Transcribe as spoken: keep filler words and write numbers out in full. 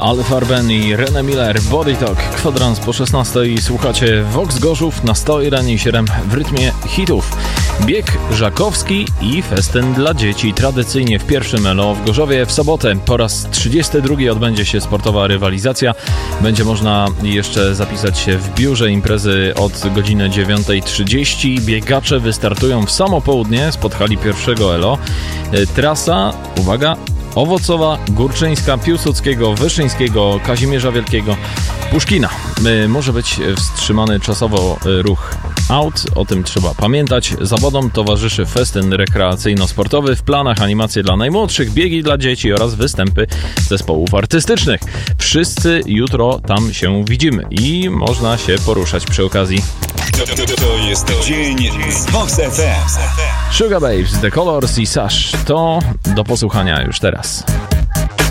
Al Farben i René Miller, Body Talk, kwadrans po szesnastej. Słuchacie Vox Gorzów na sto jeden i siedem w rytmie hitów. Bieg żakowski i festyn dla dzieci. Tradycyjnie w pierwszym Elo w Gorzowie w sobotę po raz trzydziesty drugi odbędzie się sportowa rywalizacja. Będzie można jeszcze zapisać się w biurze imprezy od godziny dziewiątej trzydzieści. Biegacze wystartują w samo południe spod hali pierwszego Elo. Trasa, uwaga, Owocowa, Górczyńska, Piłsudskiego, Wyszyńskiego, Kazimierza Wielkiego, Puszkina. Może być wstrzymany czasowo ruch aut, o tym trzeba pamiętać. Zawodom towarzyszy festyn rekreacyjno-sportowy, w planach animacje dla najmłodszych, biegi dla dzieci oraz występy zespołów artystycznych. Wszyscy jutro tam się widzimy i można się poruszać przy okazji. To, to, to jest dzień z Vox F M. Sugar Babes, The Colors i Sash. To do posłuchania już teraz.